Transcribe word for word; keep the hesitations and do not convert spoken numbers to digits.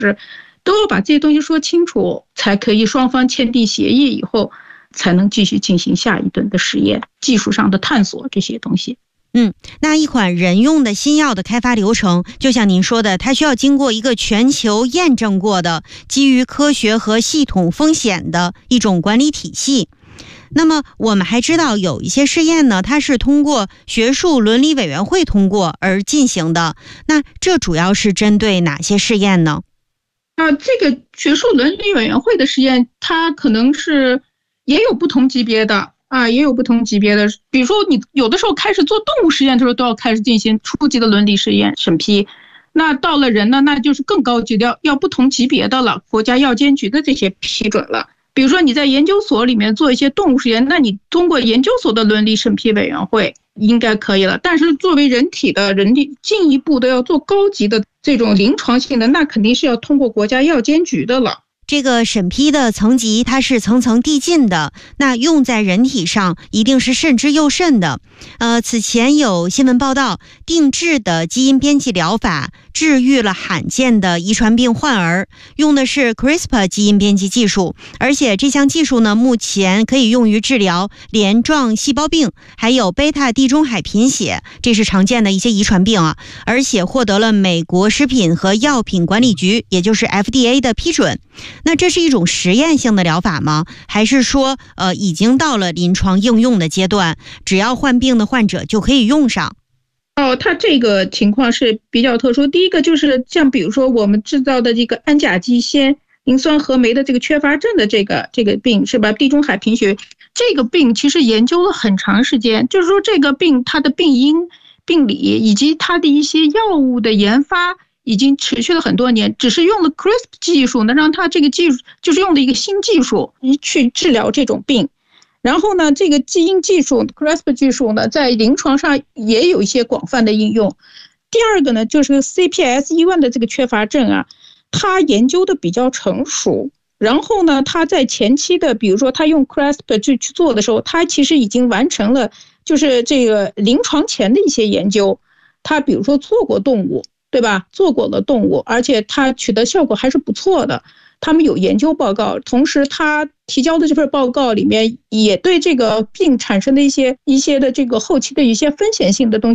都要把这些东西说清楚，才可以双方签订协议以后，才能继续进行下一轮的实验，技术上的探索这些东西。 嗯，那一款人用的新药的开发流程，就像您说的，它需要经过一个全球验证过的、基于科学和系统风险的一种管理体系。那么我们还知道有一些试验呢，它是通过学术伦理委员会通过而进行的。那这主要是针对哪些试验呢？ 啊，这个学术伦理委员会的实验，它可能是也有不同级别的。啊，也有不同级别的，比如说你有的时候开始做动物实验的时候，都要开始进行初级的伦理实验审批。那到了人呢，那就是更高级的，要不同级别的了，国家药监局的这些批准了。比如说你在研究所里面做一些动物实验，那你通过研究所的伦理审批委员会应该可以了。但是作为人体的人体进一步的要做高级的这种临床性的，那肯定是要通过国家药监局的了。 这个审批的层级它是层层递进的，那用在人体上一定是慎之又慎的。呃，此前有新闻报道，定制的基因编辑疗法治愈了罕见的遗传病患儿，用的是 CRISPR 基因编辑技术，而且这项技术呢，目前可以用于治疗镰状细胞病，还有贝塔地中海贫血，这是常见的一些遗传病啊，而且获得了美国食品和药品管理局，也就是 F D A 的批准。那这是一种实验性的疗法吗？还是说呃已经到了临床应用的阶段，只要患病的患者就可以用上？ 哦，它这个情况是比较特殊。第一个就是像比如说我们制造的这个氨甲基酰磷酸合酶的这个缺乏症的这个这个病是吧？地中海贫血这个病其实研究了很长时间，就是说这个病它的病因、病理以及它的一些药物的研发已经持续了很多年，只是用了 CRISPR 技术呢，让它这个技术就是用了一个新技术去治疗这种病。然后呢，这个基因技术 CRISPR 技术呢，在临床上也有一些广泛的应用。第二个呢，就是 C P S 一 的这个缺乏症啊，它研究的比较成熟。然后呢，它在前期的，比如说它用 CRISPR 去去做的时候，它其实已经完成了就是这个临床前的一些研究。它比如说做过动物，对吧？做过了动物，而且它取得效果还是不错的。他们有研究报告，同时他提交的这份报告里面也对这个病产生的一些一些的这个后期的一些风险性的东西